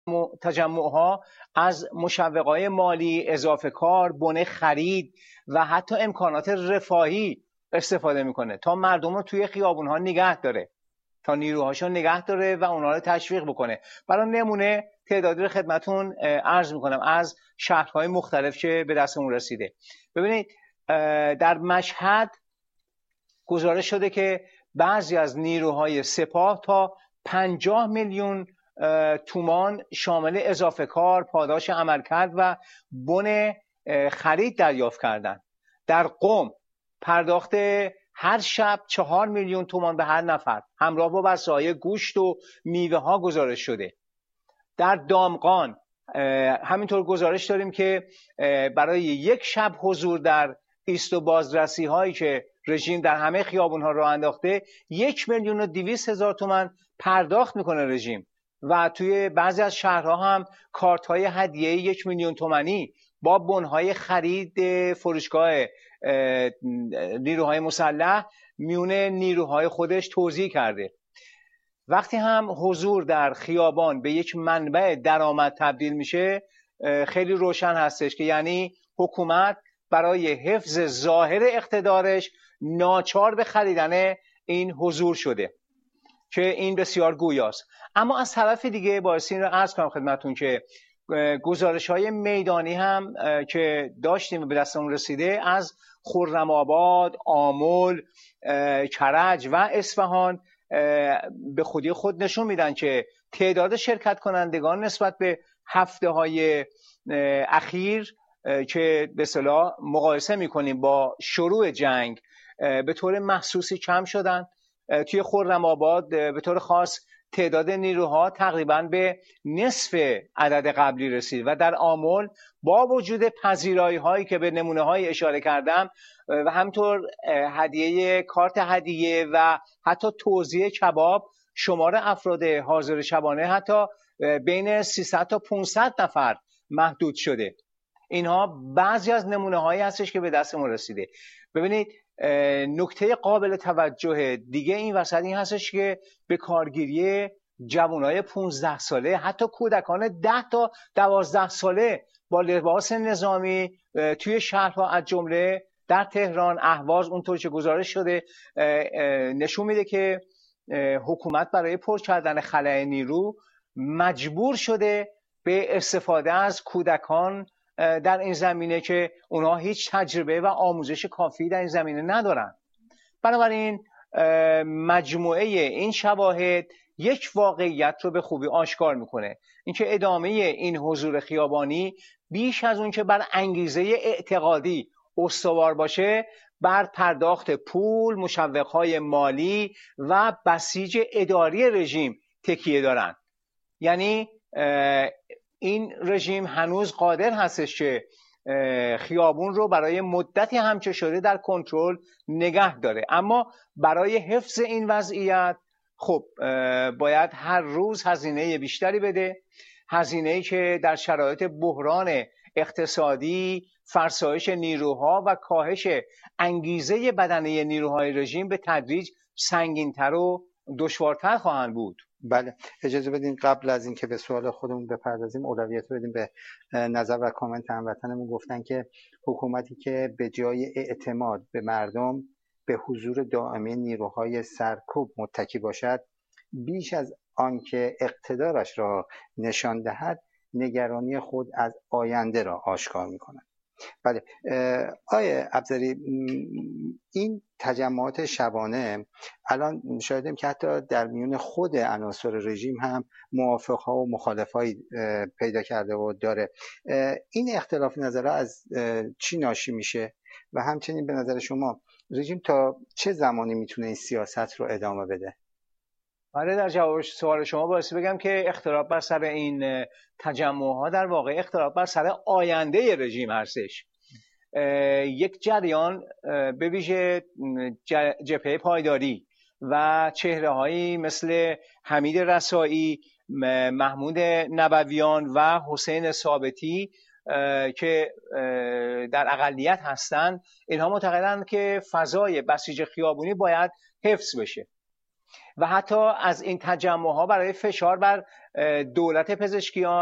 تجمعها از مشوقای مالی، اضافه کار، بنه خرید و حتی امکانات رفاهی استفاده میکنه تا مردم رو توی خیابونها نگه داره، تا نیروهاشو نگه داره و اونها رو تشویق بکنه. برای نمونه تعدادی رو خدمتون عرض میکنم از شهرهای مختلف که به دستمون رسیده. ببینید در مشهد گزارش شده که بعضی از نیروهای سپاه تا 50 میلیون تومان شامل اضافه کار، پاداش عملکرد و بن خرید دریافت کردند. در قم پرداخت هر شب 4 میلیون تومان به هر نفر همراه با وسایل گوشت و میوه ها گزارش شده. در دامغان همینطور گزارش داریم که برای یک شب حضور در ایست و بازرسی هایی که رژیم در همه خیابون ها راه انداخته 1,200,000 تومان پرداخت میکنه رژیم و توی بعضی از شهرها هم کارت های هدیه 1 میلیون تومانی با بنهای خرید فروشگاه نیروهای مسلح میون نیروهای خودش توزیع کرده. وقتی هم حضور در خیابان به یک منبع درآمد تبدیل میشه خیلی روشن هستش که یعنی حکومت برای حفظ ظاهر اقتدارش ناچار به خریدن این حضور شده که این بسیار گویاست. اما از طرف دیگه باعث این رو عرض کنم خدمتون که گزارش‌های میدانی هم که داشتیم و به دستمون رسیده از خرم‌آباد، آمل، کرج و اصفهان به خودی خود نشون میدن که تعداد شرکت کنندگان نسبت به هفته‌های اخیر که به اصطلاح مقایسه میکنیم با شروع جنگ به طور محسوسی کم شدن. توی خرم‌آباد به طور خاص تعداد نیروها تقریباً به نصف عدد قبلی رسید و در آمل با وجود پذیرایی هایی که به نمونه های اشاره کردم و همطور هدیه کارت هدیه و حتی توزیع کباب شمار افراد حاضر شبانه حتی بین 300 تا 500 نفر محدود شده. اینها بعضی از نمونه هایی هستش که به دستمون رسیده. ببینید نکته قابل توجه دیگه این وسط این هستش که به کارگیری جوانای 15 ساله حتی کودکان 10 تا 12 ساله با لباس نظامی توی شهرها از جمله در تهران، اهواز اونطور که گزارش شده نشون میده که حکومت برای پر کردن خلأ نیرو مجبور شده به استفاده از کودکان در این زمینه که اونها هیچ تجربه و آموزش کافی در این زمینه ندارن. بنابراین مجموعه این شواهد یک واقعیت رو به خوبی آشکار میکنه، اینکه ادامه این حضور خیابانی بیش از اون که بر انگیزه اعتقادی استوار باشه بر پرداخت پول، مشوقهای مالی و بسیج اداری رژیم تکیه دارن. یعنی این رژیم هنوز قادر هستش که خیابون رو برای مدتی هم که شده در کنترل نگه داره، اما برای حفظ این وضعیت خب باید هر روز هزینه بیشتری بده، هزینه‌ای که در شرایط بحران اقتصادی، فرسایش نیروها و کاهش انگیزه بدنه نیروهای رژیم به تدریج سنگین‌تر و دشوارتر خواهند بود. بله، اجازه بدین قبل از اینکه به سوال خودمون بپردازیم اولویت بدیم به نظر و کامنت هموطنمون. گفتن که حکومتی که به جای اعتماد به مردم به حضور دائمی نیروهای سرکوب متکی باشد، بیش از آنکه اقتدارش را نشان دهد نگرانی خود از آینده را آشکار می‌کند. بله آیه افضلی، این تجمعات شبانه الان شاهدیم که حتی در میون خود عناصر رژیم هم موافق‌ها و مخالف‌هایی پیدا کرده و داره. این اختلاف نظرها از چی ناشی میشه و همچنین به نظر شما رژیم تا چه زمانی میتونه این سیاست رو ادامه بده؟ بله، در جواب سوال شما باعث بگم که اختلاف بر سر این تجمعها در واقع اختلاف بر سر آینده رژیم هستش. یک جریان به ویژه جبهه پایداری و چهره‌هایی مثل حمید رسایی، محمود نبویان و حسین ثابتی که در اقلیت هستند، اینها معتقدند که فضای بسیج خیابونی باید حفظ بشه و حتی از این تجمع ها برای فشار بر دولت پزشکیان